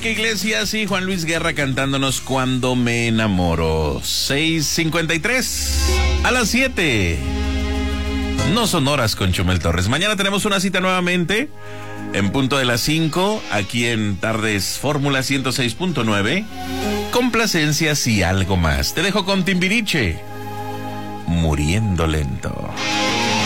Enrique Iglesias y Juan Luis Guerra cantándonos Cuando me enamoro. 6:53 a las 7. No son horas con Chumel Torres. Mañana tenemos una cita nuevamente en punto de las 5, aquí en Tardes Fórmula 106.9. Complacencias y algo más. Te dejo con Timbiriche, Muriendo Lento.